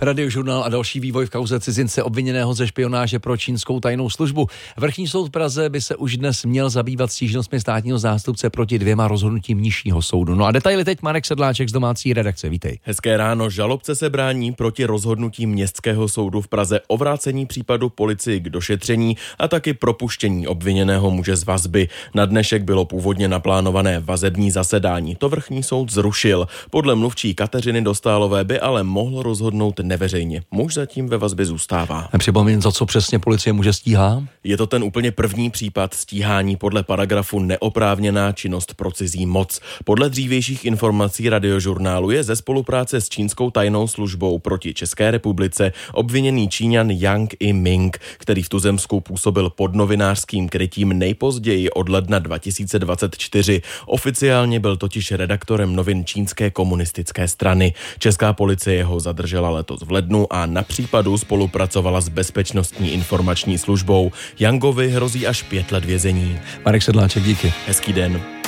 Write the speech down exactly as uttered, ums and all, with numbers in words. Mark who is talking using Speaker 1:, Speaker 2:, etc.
Speaker 1: Radiožurnál a další vývoj v kauze cizince obviněného ze špionáže pro čínskou tajnou službu. Vrchní soud v Praze by se už dnes měl zabývat stížnostmi státního zástupce proti dvěma rozhodnutím nižšího soudu. No a detaily teď Marek Sedláček z domácí redakce. Vítej.
Speaker 2: Hezké ráno. Žalobce se brání proti rozhodnutí Městského soudu v Praze o vrácení případu policii k došetření a taky propuštění obviněného muže z vazby. Na dnešek bylo původně naplánované vazební zasedání. To vrchní soud zrušil. Podle mluvčí Kateřiny Dostálové by ale mohl rozhodnout neveřejně. Muž zatím ve vazbě zůstává.
Speaker 1: Připomeň, za co přesně policie muže stíhá?
Speaker 2: Je to ten úplně první případ stíhání podle paragrafu neoprávněná činnost pro cizí moc. Podle dřívějších informací Radiožurnálu je ze spolupráce s čínskou tajnou službou proti České republice obviněný Číňan Yang I-ming, který v tuzemsku působil pod novinářským krytím nejpozději od ledna dva tisíce dvacet čtyři. Oficiálně byl totiž redaktorem novin čínské komunistické strany. Česká policie ho zadržela letos v lednu a na případu spolupracovala s Bezpečnostní informační službou. Yangovi hrozí až pět let vězení.
Speaker 1: Marek Sedláček, díky.
Speaker 2: Hezký den.